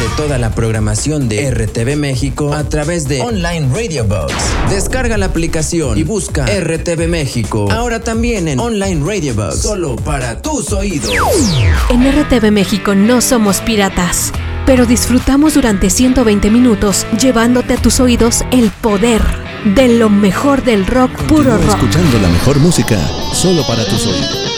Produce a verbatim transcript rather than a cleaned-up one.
de toda la programación de R T V México a través de Online Radio Box. Descarga la aplicación y busca R T V México. Ahora también en Online Radio Box, solo para tus oídos. En R T V México no somos piratas, pero disfrutamos durante ciento veinte minutos llevándote a tus oídos el poder de lo mejor del rock, puro rock. Escuchando la mejor música, solo para tus oídos.